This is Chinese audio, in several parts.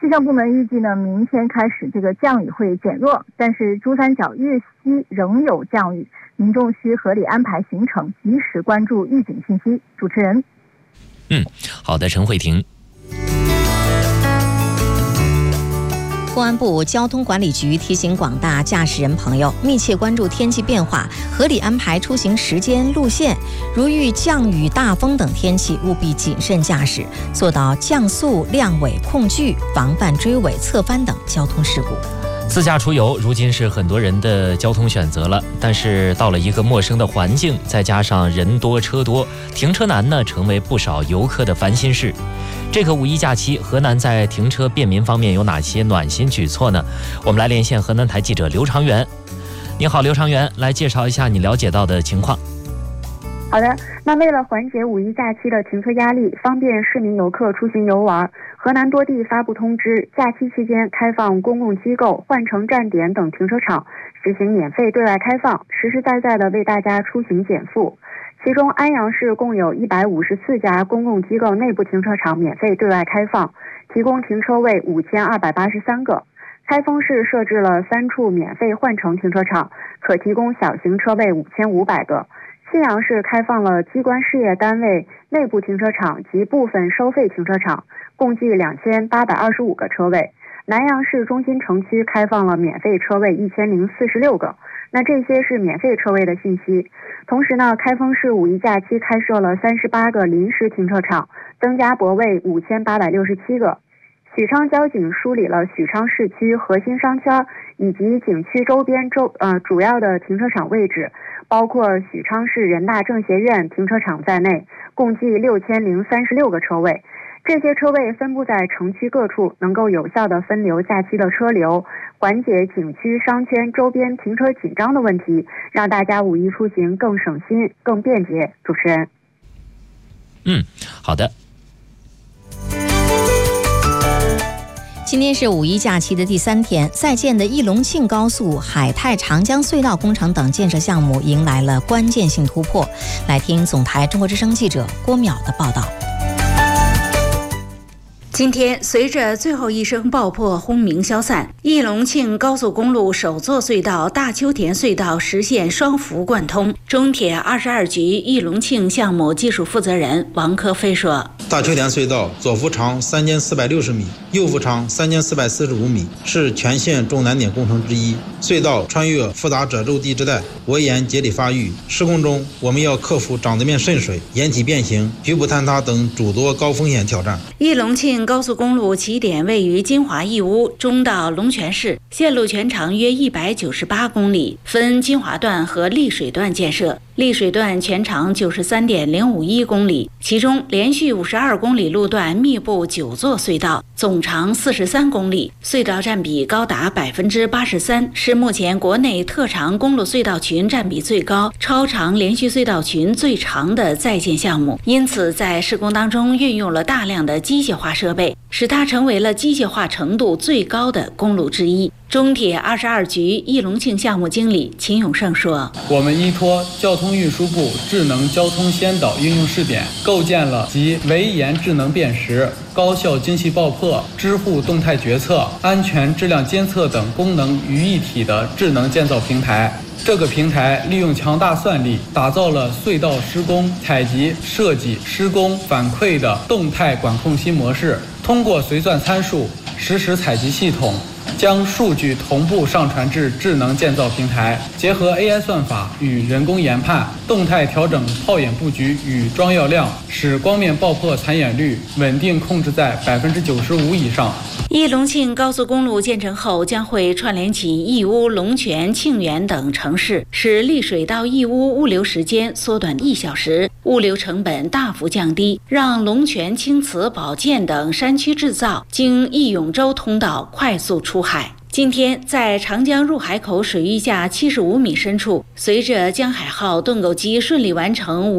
气象部门预计呢，明天开始这个降雨会减弱，但是珠三角日西仍有降雨，民众需合理安排行程，及时关注预警信息。主持人。 好的，陈慧婷。 公安部交通管理局提醒广大驾驶人朋友，密切关注天气变化，合理安排出行时间、路线。如遇降雨、大风等天气，务必谨慎驾驶，做到降速、亮尾、控距，防范追尾、侧翻等交通事故。 自驾出游如今是很多人的交通选择了，但是到了一个陌生的环境，再加上人多车多，停车难呢，成为不少游客的烦心事。这个五一假期，河南在停车便民方面有哪些暖心举措呢？我们来连线河南台记者刘长元。你好，刘长元，来介绍一下你了解到的情况。 好的，那为了缓解五一假期的停车压力，方便市民游客出行游玩，河南多地发布通知，假期期间开放公共机构、换乘站点等停车场实行免费对外开放，实实在在的为大家出行减负。其中安阳市共有154家公共机构内部停车场免费对外开放，提供停车位5283个。开封市设置了3处免费换乘停车场，可提供小型车位5500个。信阳市开放了机关事业单位内部停车场及部分收费停车场，共计2825个车位。南阳市中心城区开放了免费车位1046个。那这些是免费车位的信息。同时呢，开封市五一假期开设了38个临时停车场，增加泊位5867个。许昌交警梳理了许昌市区核心商圈以及景区周边主要的停车场位置，包括许昌市人大政协院停车场在内，共计6036个车位。这些车位分布在城区各处，能够有效地分流假期的车流，缓解景区商圈周边停车紧张的问题，让大家五一出行更省心、更便捷。主持人。 好的。 今天是五一假期的第3天，在建的义隆庆高速、海泰长江隧道工程等建设项目迎来了关键性突破。来听总台中国之声记者郭淼的报道。 今天，随着最后一声爆破轰鸣消散，义隆庆高速公路首座隧道大丘田隧道实现双幅贯通。中铁22局义隆庆项目技术负责人王科飞说：“ 大丘田隧道左幅长3460米，右幅长3445米，是全线重难点工程之一。隧道穿越复杂褶皱地质带，蜿蜒节理发育。施工中，我们要克服长子面渗水、岩体变形、局部坍塌等诸多高风险挑战。” 义隆庆高速公路起点位于金华义乌，中到龙泉市，线路全长约198公里，分金华段和丽水段建设。丽水段全长93.051公里，其中连续52公里路段密布9座隧道，总长43公里，隧道占比高达83%，是目前国内特长公路隧道群占比最高、超长连续隧道群最长的在建项目。因此，在施工当中运用了大量的机械化设备，使它成为了机械化程度最高的公路之一。中铁22局义隆庆项目经理秦永胜说：“ 我们依托交通运输部智能交通先导应用试点，构建了集围岩智能辨识、高效精细爆破、支护动态决策、安全质量监测等功能于一体的智能建造平台。这个平台利用强大算力，打造了隧道施工、采集、设计、施工、反馈的动态管控新模式。通过随算参数、实时采集系统，将数据同步上传至智能建造平台，结合 AI 算法与人工研判，动态调整炮眼布局与装药量，使光面爆破残眼率稳定控制在95%以上。” 义隆庆高速公路建成后，将会串联起义乌、龙泉、庆元等城市，使丽水到义乌物流时间缩短1小时，物流成本大幅降低，让龙泉、青瓷、宝剑等山区制造经义永州通道快速出海。今天，在长江入海口水域下75米深处，随着江海号盾构机顺利完成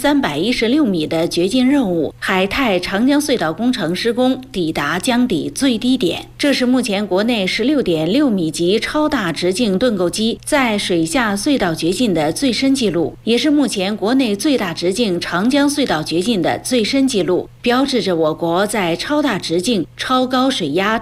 5316米的掘进任务，海泰长江隧道工程施工抵达江底最低点。这是目前国内16.6米级超大直径盾构机在水下隧道掘进的最深纪录，也是目前国内最大直径长江隧道掘进的最深纪录，标志着我国在超大直径、超高水压、